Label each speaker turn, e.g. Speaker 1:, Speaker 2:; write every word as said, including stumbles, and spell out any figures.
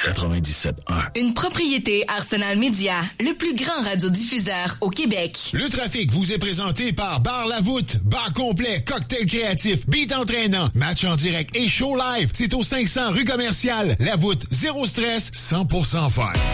Speaker 1: quatre-vingt-dix-sept un.
Speaker 2: Une propriété Arsenal Média, le plus grand radiodiffuseur au Québec.
Speaker 3: Le trafic vous est présenté par Bar La Voûte, bar complet, cocktail créatif, beat entraînant, match en direct et show live. C'est au cinq cents rue commerciale. La Voûte, zéro stress, cent pour cent fun.